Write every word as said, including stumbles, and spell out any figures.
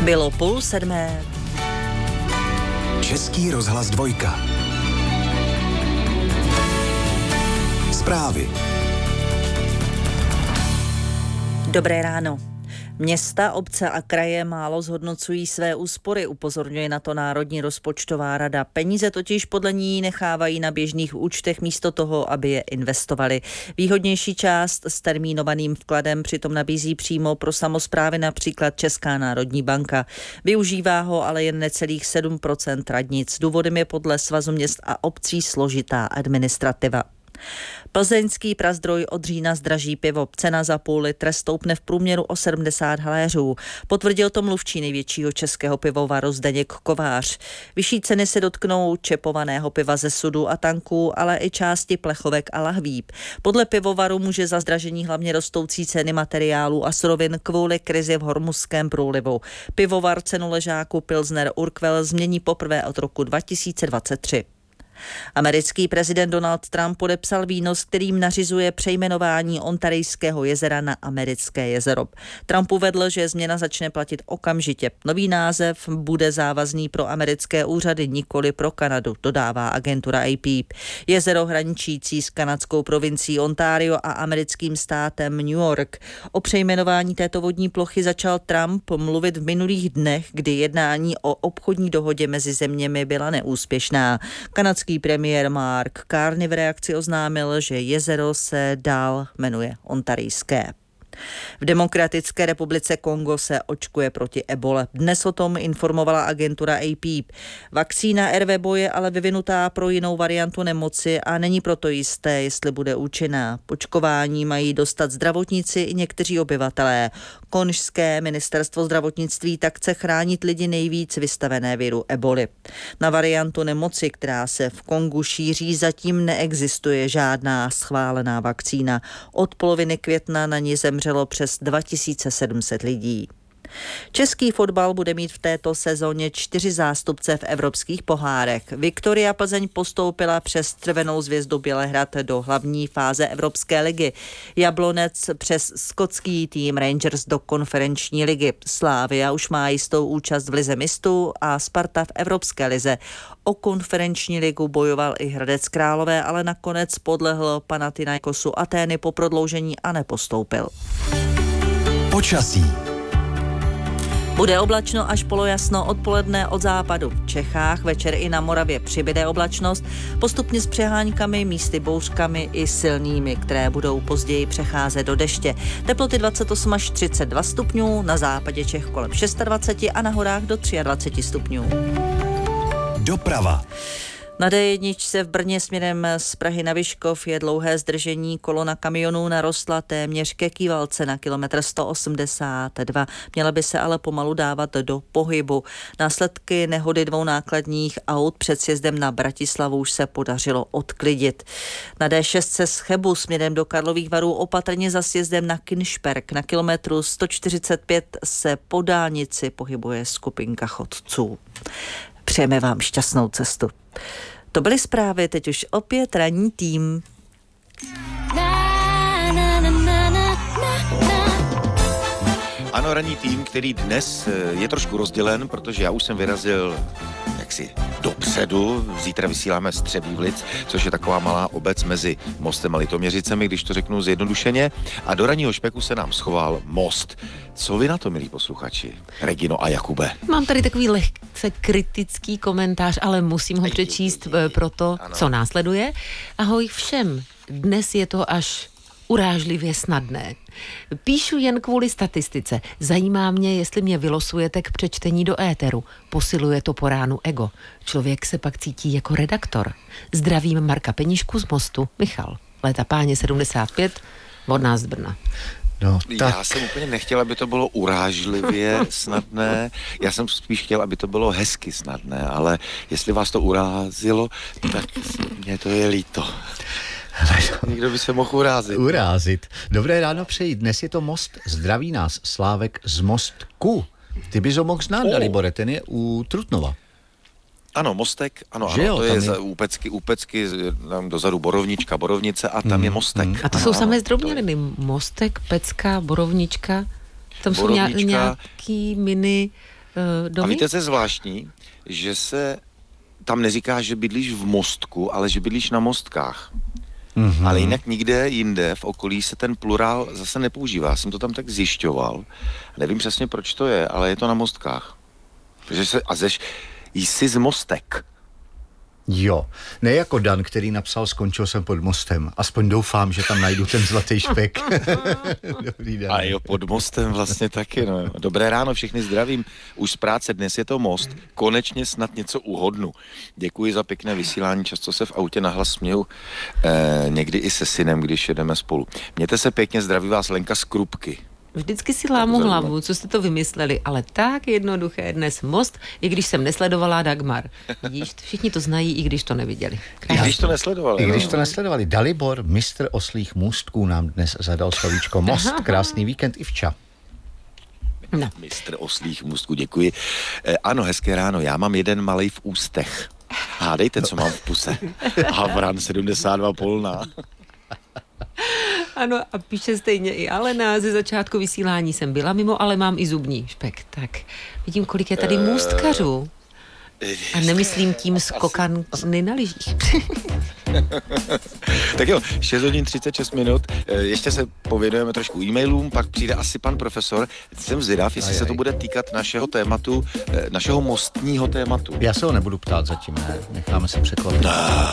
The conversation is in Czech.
Bylo půl sedmé. Český rozhlas dvojka. Zprávy. Dobré ráno. Města, obce a kraje málo zhodnocují své úspory, upozorňuje na to Národní rozpočtová rada. Peníze totiž podle ní nechávají na běžných účtech místo toho, aby je investovali. Výhodnější část s termínovaným vkladem přitom nabízí přímo pro samosprávy, například Česká národní banka. Využívá ho ale jen necelých sedm procent radnic. Důvodem je podle Svazu měst a obcí složitá administrativa. Plzeňský Prazdroj od října zdraží pivo. Cena za půl litre stoupne v průměru o sedmdesát haléřů. Potvrdil to mluvčí největšího českého pivovaru Zdeněk Kovář. Vyšší ceny se dotknou čepovaného piva ze sudu a tanků, ale i části plechovek a lahví. Podle pivovaru může za zdražení hlavně rostoucí ceny materiálů a surovin kvůli krizi v Hormuzském průlivu. Pivovar cenu ležáku Pilsner Urquell změní poprvé od roku dva tisíce dvacet tři. Americký prezident Donald Trump podepsal výnos, kterým nařizuje přejmenování Ontarijského jezera na Americké jezero. Trump uvedl, že změna začne platit okamžitě. Nový název bude závazný pro americké úřady, nikoli pro Kanadu, dodává agentura A P. Jezero hraničící s kanadskou provincií Ontario a americkým státem New York. O přejmenování této vodní plochy začal Trump mluvit v minulých dnech, kdy jednání o obchodní dohodě mezi zeměmi byla neúspěšná. Kanadský premiér Mark Carney v reakci oznámil, že jezero se dál jmenuje Ontarijské. V Demokratické republice Kongo se očkuje proti ebole. Dnes o tom informovala agentura A P. Vakcína Ervebo je ale vyvinutá pro jinou variantu nemoci a není proto jisté, jestli bude účinná. Očkování mají dostat zdravotníci i někteří obyvatelé. Konžské ministerstvo zdravotnictví tak chce chránit lidi nejvíc vystavené viru eboli. Na variantu nemoci, která se v Kongu šíří, zatím neexistuje žádná schválená vakcína. Od poloviny května na ní zemřelo přes dva tisíce sedm set lidí. Český fotbal bude mít v této sezóně čtyři zástupce v evropských pohárech. Viktoria Plzeň postoupila přes Červenou zvězdu Bělehrad do hlavní fáze Evropské ligy. Jablonec přes skotský tým Rangers do konferenční ligy. Slavia už má jistou účast v lize mistrů a Sparta v Evropské lize. O konferenční ligu bojoval i Hradec Králové, ale nakonec podlehl Panathinaikosu Atény po prodloužení a nepostoupil. Počasí. Bude oblačno až polojasno, odpoledne od západu v Čechách, večer i na Moravě přibyde oblačnost, postupně s přeháňkami, místy bouřkami i silnými, které budou později přecházet do deště. Teploty dvacet osm až třicet dva stupňů, na západě Čech kolem dvacet šest a na horách do dvacet tři stupňů. Doprava. Na D jedna v Brně směrem z Prahy na Vyškov je dlouhé zdržení, kolona kamionů narostla téměř ke Kývalce na kilometr sto osmdesát dva. Měla by se ale pomalu dávat do pohybu. Následky nehody dvou nákladních aut před sjezdem na Bratislavu už se podařilo odklidit. Na D šest se z Chebu směrem do Karlových Varů opatrně za sjezdem na Kinšperk. Na kilometru sto čtyřicet pět se po dálnici pohybuje skupinka chodců. Přejeme vám šťastnou cestu. To byly zprávy, teď už opět ranní tým. Ano, ranní tým, který dnes je trošku rozdělen, protože já už jsem vyrazil jaksi dopředu. Zítra vysíláme z Třebívlic, což je taková malá obec mezi Mostem a Litoměřicemi, když to řeknu zjednodušeně. A do ranního špeku se nám schoval Most. Co vy na to, milí posluchači? Regino a Jakube. Mám tady takový lehce kritický komentář, ale musím ho přečíst pro to, co následuje. Ahoj všem, dnes je to až urážlivě snadné. Píšu jen kvůli statistice. Zajímá mě, jestli mě vylosujete k přečtení do éteru. Posiluje to po ránu ego. Člověk se pak cítí jako redaktor. Zdravím Marka Peníšku z Mostu. Michal. Léta páně sedmdesát pět, od nás z Brna. No, tak. Já jsem úplně nechtěl, aby to bylo urážlivě snadné, já jsem spíš chtěl, aby to bylo hezky snadné, ale jestli vás to urázilo, tak mě to je líto. Někdo by se mohl urázit. Urázit. Dobré ráno přeji. Dnes je to Most. Zdraví nás Slávek z Mostku. Ty bys ho mohl znát, oh. Dalibore, ten je u Trutnova. Ano, Mostek, ano, ano, jo, to je, je... za úpecky, úpecky, tam dozadu Borovnička, Borovnice a tam mm, je Mostek. Mm. A to ano, jsou samé ano, zdrobněliny. Je... Mostek, Pecka, Borovnička, tam Borovnička. jsou nějaký mini uh, domy. A víte, co je zvláštní? Že se tam neříká, že bydlíš v Mostku, ale že bydlíš na Mostkách. Mm-hmm. Ale jinak nikde jinde v okolí se ten plurál zase nepoužívá. Já jsem to tam tak zjišťoval. Nevím přesně, proč to je, ale je to na Mostkách. Takže se, a zeš, jsi z Mostek. Jo, ne jako Dan, který napsal Skončil jsem pod mostem. Aspoň doufám, že tam najdu ten zlatý špek. Dobrý den. A jo, pod mostem vlastně taky, no. Dobré ráno, všechny zdravím. Už z práce, dnes je to most. Konečně snad něco uhodnu. Děkuji za pěkné vysílání, často se v autě nahlas směju, eh, někdy i se synem, když jedeme spolu. Mějte se pěkně, zdraví vás Lenka z Krupky. Vždycky si lámu hlavu, co jste to vymysleli, ale tak jednoduché dnes most, i když jsem nesledovala Dagmar. Vidíš, všichni to znají, i když to neviděli. I když to nesledovali. I když to nesledovali. Dalibor, mistr oslých můstků, nám dnes zadal slovíčko most. Krásný víkend i vča. No. Mistr oslých můstků, děkuji. Eh, ano, hezké ráno, já mám jeden malej v ústech. Hádejte, co mám v puse. Havran sedmdesát dva Polná. Ano, a píše stejně i Alena. Ze začátku vysílání jsem byla mimo, ale mám i zubní špek. Tak vidím, kolik je tady můstkařů. A nemyslím tím skokany na lyžích. Tak jo, šest hodin třicet šest minut, ještě se pověnujeme trošku e-mailům, pak přijde asi pan profesor. Jsem zvědav, jestli se to bude týkat našeho tématu, našeho mostního tématu. Já se ho nebudu ptát zatím, ne? Necháme se překvapit. No,